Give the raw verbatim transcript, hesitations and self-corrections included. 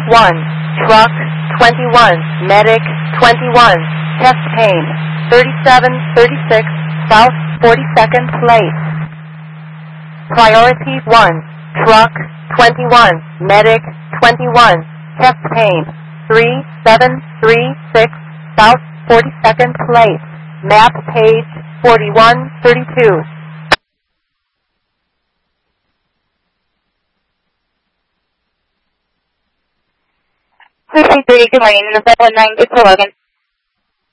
one. Truck, twenty-one. Medic, twenty-one. Chest pain, thirty-seven thirty-six, South forty-second Place. Priority one. Truck, twenty-one. Medic, twenty-one. Chest pain, three seven three six, South forty-second Place. Map page forty-one thirty-two. three three three, good morning. November nine six eleven.